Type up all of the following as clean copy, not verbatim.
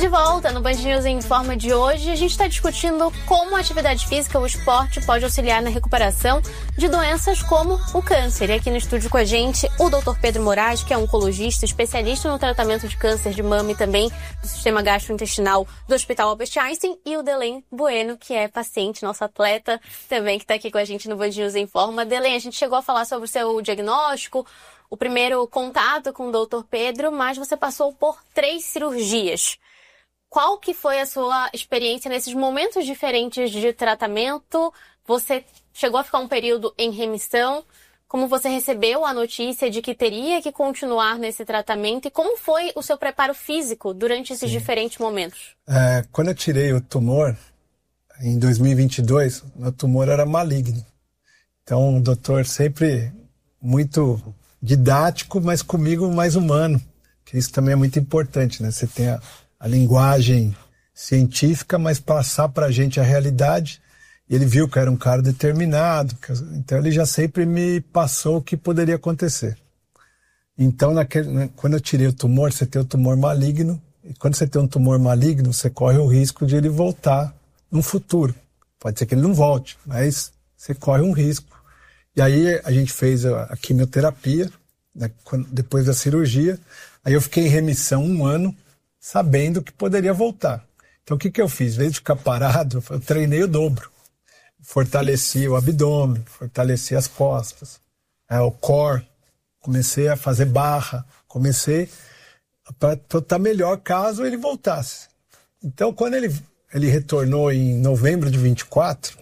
De volta no Band News Informa de hoje, a gente está discutindo como a atividade física, o esporte, pode auxiliar na recuperação de doenças como o câncer. E aqui no estúdio com a gente, o Dr. Pedro Moraes, que é oncologista, especialista no tratamento de câncer de mama e também do sistema gastrointestinal do Hospital Albert Einstein, e o Delém Bueno, que é paciente, nosso atleta, também que está aqui com a gente no Band News Informa. Delém, a gente chegou a falar sobre o seu diagnóstico, o primeiro contato com o Dr. Pedro, mas você passou por 3 cirurgias. Qual que foi a sua experiência nesses momentos diferentes de tratamento? Você chegou a ficar um período em remissão? Como você recebeu a notícia de que teria que continuar nesse tratamento? E como foi o seu preparo físico durante esses diferentes momentos? Quando eu tirei o tumor, em 2022, meu tumor era maligno. Então, o doutor sempre muito didático, mas comigo mais humano. Que isso também é muito importante, né? Você tem a linguagem científica, mas passar pra gente a realidade. Ele viu que eu era um cara determinado, então ele já sempre me passou o que poderia acontecer. Então, quando eu tirei o tumor, você tem o tumor maligno, e quando você tem um tumor maligno, você corre o risco de ele voltar no futuro. Pode ser que ele não volte, mas você corre um risco. E aí a gente fez a quimioterapia, né, depois da cirurgia, aí eu fiquei em remissão 1 ano, sabendo que poderia voltar. Então o que eu fiz? Em vez de ficar parado, eu treinei o dobro. Fortaleci o abdômen, fortaleci as costas, o core, comecei a fazer barra, comecei para estar melhor caso ele voltasse. Então quando ele retornou em novembro de 24,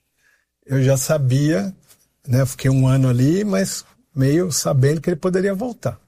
eu já sabia, né, eu fiquei 1 ano ali, mas meio sabendo que ele poderia voltar.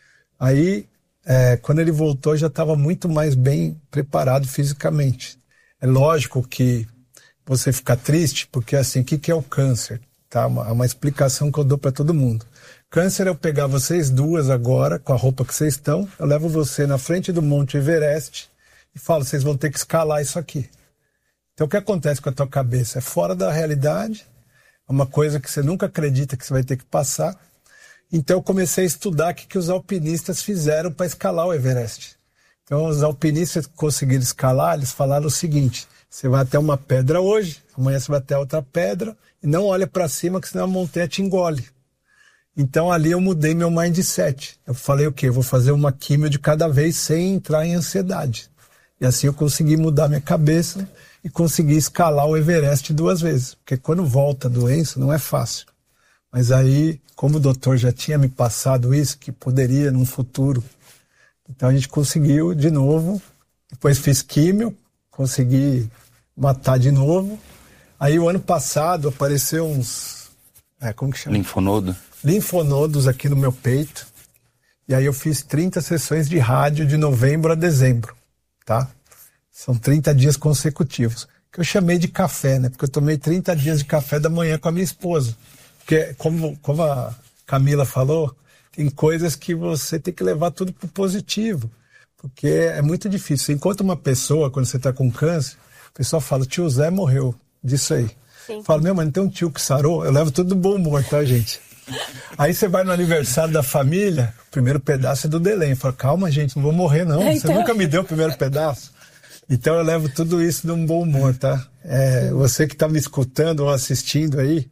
Aí, quando ele voltou, eu já estava muito mais bem preparado fisicamente. É lógico que você fica triste, porque assim, o que é o câncer? Tá? Uma explicação que eu dou para todo mundo. Câncer é eu pegar vocês duas agora, com a roupa que vocês estão, eu levo você na frente do Monte Everest e falo, vocês vão ter que escalar isso aqui. Então o que acontece com a tua cabeça? É fora da realidade, é uma coisa que você nunca acredita que você vai ter que passar. Então eu comecei a estudar o que os alpinistas fizeram para escalar o Everest. Então os alpinistas que conseguiram escalar, eles falaram o seguinte, você vai até uma pedra hoje, amanhã você vai até outra pedra, e não olha para cima, que senão a montanha te engole. Então ali eu mudei meu mindset. Eu falei o quê? Eu vou fazer uma químio de cada vez sem entrar em ansiedade. E assim eu consegui mudar minha cabeça e consegui escalar o Everest 2 vezes. Porque quando volta a doença não é fácil. Mas aí, como o doutor já tinha me passado isso, que poderia num futuro, então a gente conseguiu de novo, depois fiz químio, consegui matar de novo. Aí o ano passado apareceu uns, como que chama? Linfonodos aqui no meu peito, e aí eu fiz 30 sessões de rádio de novembro a dezembro, tá? São 30 dias consecutivos, que eu chamei de café, né? Porque eu tomei 30 dias de café da manhã com a minha esposa. Porque, como a Camila falou, tem coisas que você tem que levar tudo pro positivo. Porque é muito difícil. Você encontra uma pessoa, quando você está com câncer, o pessoal fala, tio Zé morreu disso aí. Sim. Fala, meu, mas não tem um tio que sarou? Eu levo tudo do bom humor, tá, gente? Aí você vai no aniversário da família, o primeiro pedaço é do Delém. Fala, calma, gente, não vou morrer, não. Então... Você nunca me deu o primeiro pedaço. Então eu levo tudo isso de um bom humor, tá? Você que está me escutando ou assistindo aí,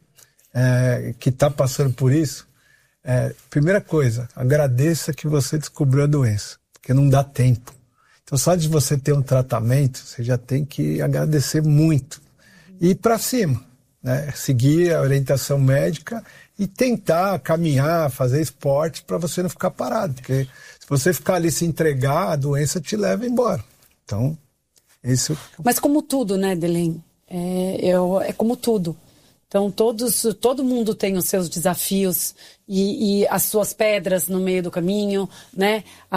que está passando por isso, primeira coisa, agradeça que você descobriu a doença, porque não dá tempo. Então só de você ter um tratamento, você já tem que agradecer muito. E ir para cima, né? Seguir a orientação médica e tentar caminhar, fazer esporte para você não ficar parado, porque se você ficar ali se entregar, a doença te leva embora. Então, isso... Mas como tudo, né, Delém? É como tudo. Então, todo mundo tem os seus desafios e as suas pedras no meio do caminho, né?